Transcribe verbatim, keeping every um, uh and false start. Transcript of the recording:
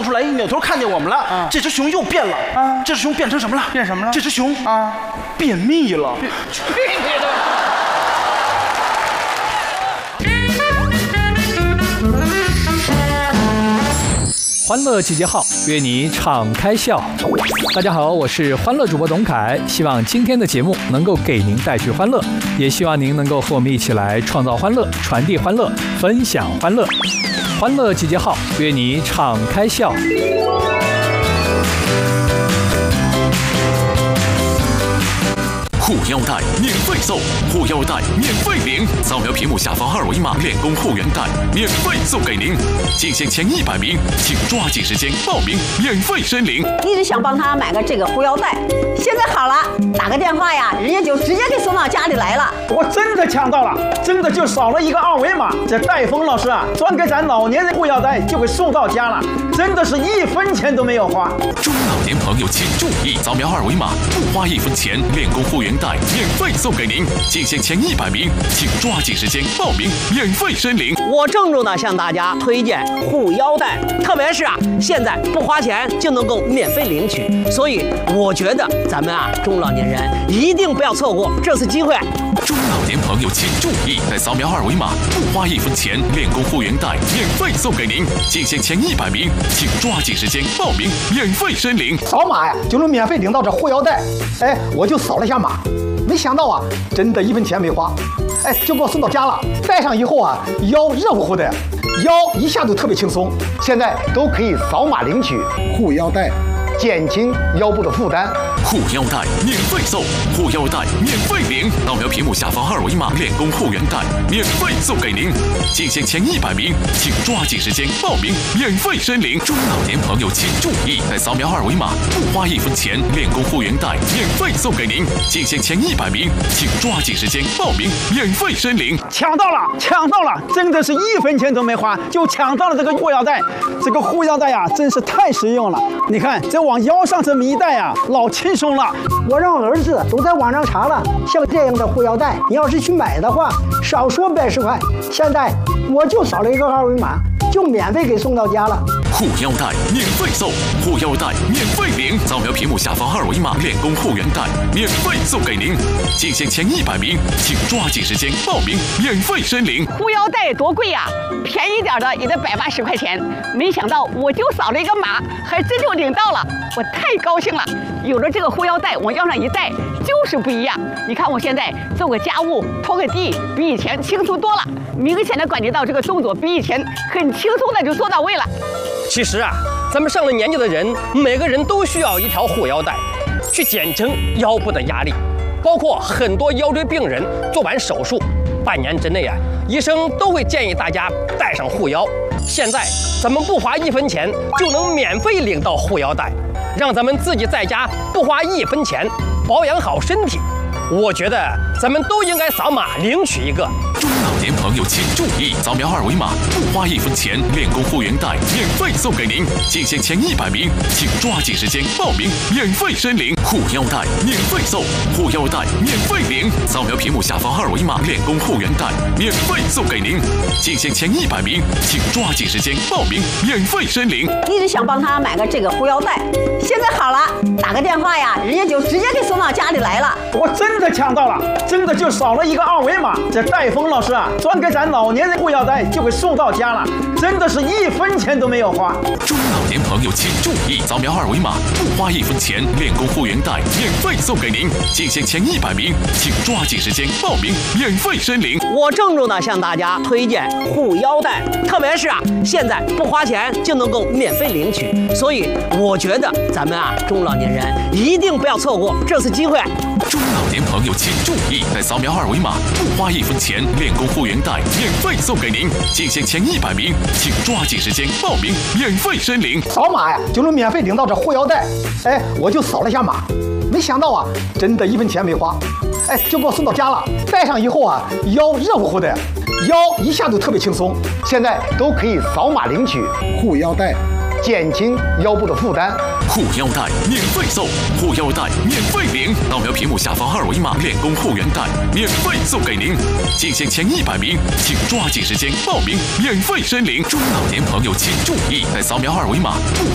出来，一扭头看见我们了。啊，这只熊又变了。啊，这只熊变成什么了？ 变什么了？ 这只熊啊，便秘了。 去你的！ 欢乐集结号约你敞开笑。大家好，我是欢乐主播董凯，希望今天的节目能够给您带去欢乐，也希望您能够和我们一起来创造欢乐、传递欢乐、分享欢乐。欢乐集结号约你敞开笑。 护腰带免费送，护腰带免费领，扫描屏幕下方二维码，练功护腰带免费送给您。仅限前一百名，请抓紧时间报名，免费申领。 一直想帮他买个这个护腰带，现在好了，打个电话呀，人家就直接给送到家里来了。 我真的抢到了，真的就扫了一个二维码，这戴峰老师啊，专给咱老年人护腰带就给送到家了，真的是一分钱都没有花。 中老年朋友请注意，扫描二维码，不花一分钱，练功护腰带免费送给您，仅限前一百名，请抓紧时间报名，免费申领。 我郑重的向大家推荐护腰带，特别是啊，现在不花钱就能够免费领取，所以我觉得咱们啊中老年人一定不要错过这次机会。 中老年朋友请注意，在扫描二维码，不花一分钱，练功护腰带免费送给您，仅限前一百名，请抓紧时间报名，免费申领。 扫码呀就能免费领到这护腰带，哎，我就扫了一下码。没想到啊，真的一分钱没花，哎，就给我送到家了。戴上以后啊，腰热乎乎的，腰一下就特别轻松。现在都可以扫码领取护腰带，减轻腰部的负担。 护腰带免费送，护腰带免费领，扫描屏幕下方二维码，练功护腰带免费送给您。仅限前一百名，请抓紧时间报名，免费申领。中老年朋友请注意，在扫描二维码，不花一分钱，练功护腰带免费送给您。仅限前一百名，请抓紧时间报名，免费申领。 抢到了，抢到了，真的是一分钱都没花，就抢到了这个护腰带。这个护腰带呀，真是太实用了。你看，这往腰上这么一戴呀，老轻松了。 我让儿子都在网上查了，像这样的护腰带，你要是去买的话，少说百十块。现在我就扫了一个二维码，就免费给送到家了。 护腰带免费送，护腰带免费领，扫描屏幕下方二维码，练功护腰带免费送给您。仅限前一百名，请抓紧时间报名，免费申领。 护腰带多贵呀、啊，便宜点的也得百八十块钱。没想到我就扫了一个码，还真就领到了，我太高兴了。有了这个护腰带，往腰上一戴，就是不一样。你看我现在做个家务、拖个地，比以前轻松多了。明显的感觉到这个动作比以前很轻松的就做到位了。 其实啊，咱们上了年纪的人，每个人都需要一条护腰带，去减轻腰部的压力。包括很多腰椎病人做完手术，半年之内啊，医生都会建议大家带上护腰。现在咱们不花一分钱就能免费领到护腰带，让咱们自己在家不花一分钱保养好身体。我觉得咱们都应该扫码领取一个。 中老年朋友请注意，扫描二维码，不花一分钱，练功护腰带免费送给您。仅限前一百名，请抓紧时间报名，免费申领。护腰带免费送，护腰带免费领，扫描屏幕下方二维码，练功护腰带免费送给您。仅限前一百名，请抓紧时间报名，免费申领。 一直想帮他买个这个护腰带，现在好了，打个电话呀，人家就直接给送到家里来了。 我真的抢到了，真的就扫了一个二维码，这戴峰老师啊，专给咱老年人护腰带就给送到家了，真的是一分钱都没有花。 中老年朋友请注意，扫描二维码，不花一分钱，练功护腰带免费送给您。仅限前一百名，请抓紧时间报名，免费申领。 我郑重的向大家推荐护腰带，特别是啊，现在不花钱就能够免费领取，所以我觉得咱们啊中老年人一定不要错过这次机会。 中老年朋友请注意，在扫描二维码，不花一分钱，练功护腰带免费送给您。仅限前一百名，请抓紧时间报名，免费申领。 扫码呀就能免费领到这护腰带，哎，我就扫了一下码。没想到啊，真的一分钱没花，哎，就给我送到家了。戴上以后啊，腰热乎乎的，腰一下就特别轻松。现在都可以扫码领取护腰带，减轻腰部的负担。 护腰带免费送，护腰带免费领，扫描屏幕下方二维码，练功护腰带免费送给您。仅限前一百名，请抓紧时间报名，免费申领。中老年朋友请注意，在扫描二维码，不